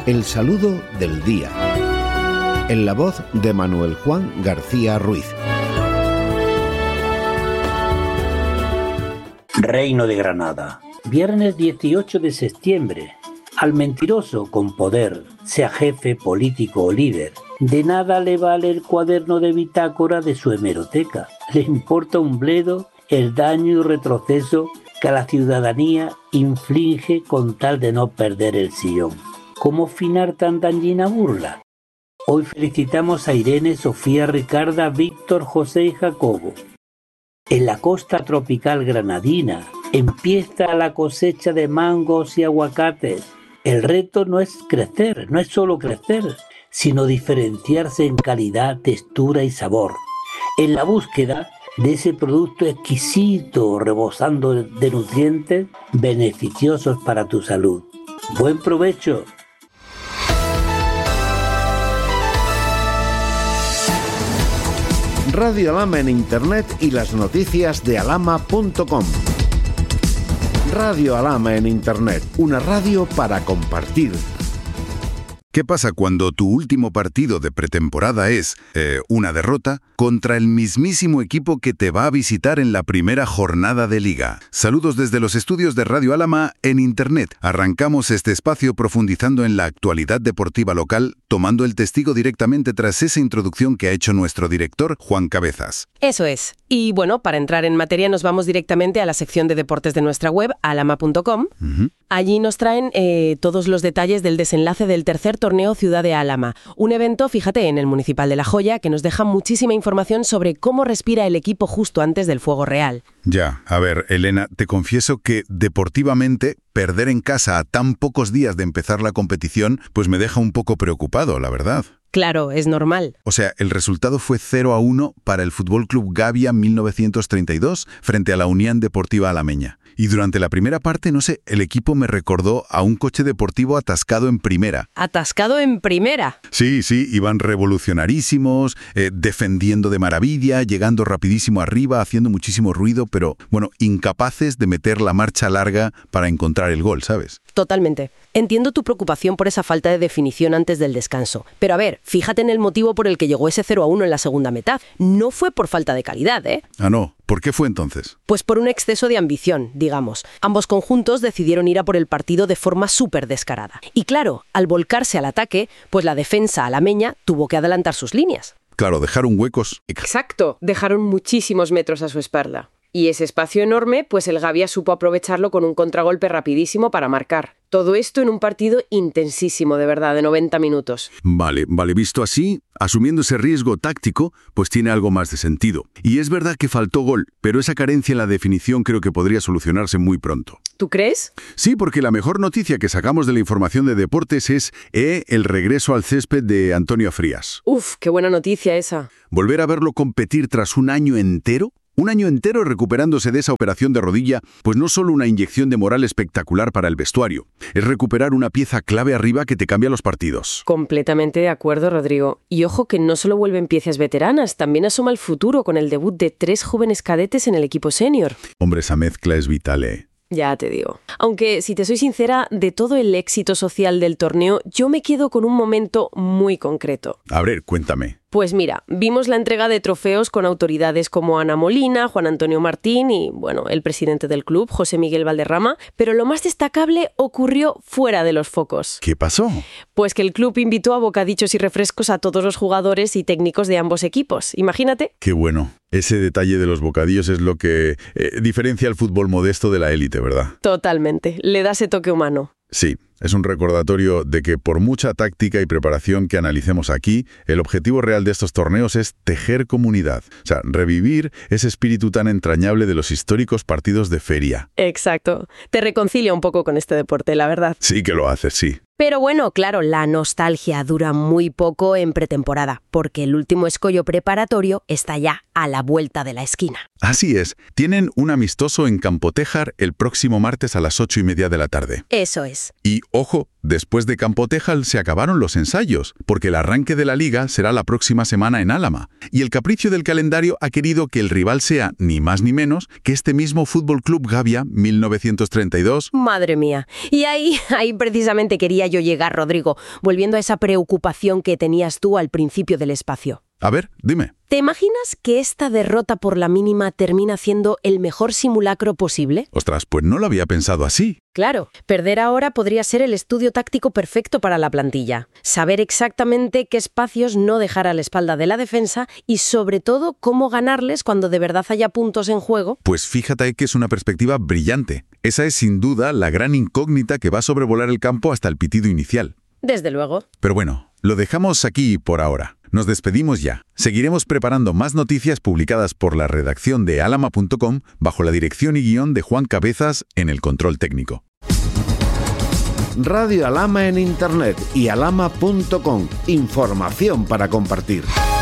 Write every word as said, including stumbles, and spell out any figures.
El saludo del día. En la voz de Manuel Juan García Ruiz. Reino de Granada. Viernes dieciocho de septiembre. Al mentiroso con poder, sea jefe, político o líder, de nada le vale el cuaderno de bitácora de su hemeroteca. Le importa un bledo el daño y retroceso que a la ciudadanía inflige con tal de no perder el sillón. ¿Cómo finar tan dañina burla? Hoy felicitamos a Irene, Sofía, Ricarda, Víctor, José y Jacobo. En la costa tropical granadina empieza la cosecha de mangos y aguacates. El reto no es crecer, no es solo crecer, sino diferenciarse en calidad, textura y sabor. En la búsqueda de ese producto exquisito, rebosando de nutrientes beneficiosos para tu salud. ¡Buen provecho! Radio Alhama en Internet y las noticias de alhama punto com. Radio Alhama en Internet, una radio para compartir. ¿Qué pasa cuando tu último partido de pretemporada es eh, una derrota contra el mismísimo equipo que te va a visitar en la primera jornada de Liga? Saludos desde los estudios de Radio Alhama en Internet. Arrancamos este espacio profundizando en la actualidad deportiva local, tomando el testigo directamente tras esa introducción que ha hecho nuestro director, Juan Cabezas. Eso es. Y bueno, para entrar en materia nos vamos directamente a la sección de deportes de nuestra web, alhama punto com. Uh-huh. Allí nos traen eh, todos los detalles del desenlace del tercer torneo Ciudad de Alhama. Un evento, fíjate, en el Municipal de La Joya, que nos deja muchísima información sobre cómo respira el equipo justo antes del fuego real. Ya, a ver, Elena, te confieso que deportivamente perder en casa a tan pocos días de empezar la competición, pues me deja un poco preocupado, la verdad. Claro, es normal. O sea, el resultado fue cero a uno para el Fútbol Club Gavia mil novecientos treinta y dos frente a la Unión Deportiva Alameña. Y durante la primera parte, no sé, el equipo me recordó a un coche deportivo atascado en primera. ¿Atascado en primera? Sí, sí, iban revolucionarísimos, eh, defendiendo de maravilla, llegando rapidísimo arriba, haciendo muchísimo ruido, pero, bueno, incapaces de meter la marcha larga para encontrar el gol, ¿sabes? Totalmente. Entiendo tu preocupación por esa falta de definición antes del descanso. Pero a ver, fíjate en el motivo por el que llegó ese cero a uno en la segunda mitad. No fue por falta de calidad, ¿eh? Ah, no. ¿Por qué fue entonces? Pues por un exceso de ambición, digamos. Ambos conjuntos decidieron ir a por el partido de forma súper descarada. Y claro, al volcarse al ataque, pues la defensa alameña tuvo que adelantar sus líneas. Claro, dejaron huecos. Exacto, dejaron muchísimos metros a su espalda. Y ese espacio enorme, pues el Gavia supo aprovecharlo con un contragolpe rapidísimo para marcar. Todo esto en un partido intensísimo, de verdad, de noventa minutos. Vale, vale, visto así, asumiendo ese riesgo táctico, pues tiene algo más de sentido. Y es verdad que faltó gol, pero esa carencia en la definición creo que podría solucionarse muy pronto. ¿Tú crees? Sí, porque la mejor noticia que sacamos de la información de deportes es eh, el regreso al césped de Antonio Frías. Uf, qué buena noticia esa. Volver a verlo competir tras un año entero. Un año entero recuperándose de esa operación de rodilla, pues no solo una inyección de moral espectacular para el vestuario, es recuperar una pieza clave arriba que te cambia los partidos. Completamente de acuerdo, Rodrigo. Y ojo que no solo vuelven piezas veteranas, también asoma el futuro con el debut de tres jóvenes cadetes en el equipo senior. Hombre, esa mezcla es vital, ¿eh? Ya te digo. Aunque, si te soy sincera, de todo el éxito social del torneo, yo me quedo con un momento muy concreto. A ver, cuéntame. Pues mira, vimos la entrega de trofeos con autoridades como Ana Molina, Juan Antonio Martín y, bueno, el presidente del club, José Miguel Valderrama, pero lo más destacable ocurrió fuera de los focos. ¿Qué pasó? Pues que el club invitó a bocadichos y refrescos a todos los jugadores y técnicos de ambos equipos. Imagínate. Qué bueno. Ese detalle de los bocadillos es lo que eh, diferencia el fútbol modesto de la élite, ¿verdad? Totalmente. Le da ese toque humano. Sí, es un recordatorio de que por mucha táctica y preparación que analicemos aquí, el objetivo real de estos torneos es tejer comunidad. O sea, revivir ese espíritu tan entrañable de los históricos partidos de feria. Exacto. Te reconcilia un poco con este deporte, la verdad. Sí que lo hace, sí. Pero bueno, claro, la nostalgia dura muy poco en pretemporada, porque el último escollo preparatorio está ya a la vuelta de la esquina. Así es, tienen un amistoso en Campotejar el próximo martes a las ocho y media de la tarde. Eso es. Y, ojo, después de Campotejar se acabaron los ensayos, porque el arranque de la Liga será la próxima semana en Álama. Y el capricho del calendario ha querido que el rival sea, ni más ni menos, que este mismo Fútbol Club Gavia mil novecientos treinta y dos. Madre mía. Y ahí, ahí precisamente quería yo llegar, Rodrigo, volviendo a esa preocupación que tenías tú al principio del espacio. A ver, dime. ¿Te imaginas que esta derrota por la mínima termina siendo el mejor simulacro posible? Ostras, pues no lo había pensado así. Claro, perder ahora podría ser el estudio táctico perfecto para la plantilla. Saber exactamente qué espacios no dejar a la espalda de la defensa y, sobre todo, cómo ganarles cuando de verdad haya puntos en juego. Pues fíjate que es una perspectiva brillante. Esa es sin duda la gran incógnita que va a sobrevolar el campo hasta el pitido inicial. Desde luego. Pero bueno, lo dejamos aquí por ahora. Nos despedimos ya. Seguiremos preparando más noticias publicadas por la redacción de alama punto com bajo la dirección y guión de Juan Cabezas en el control técnico. Radio Alama en Internet y alama punto com. Información para compartir.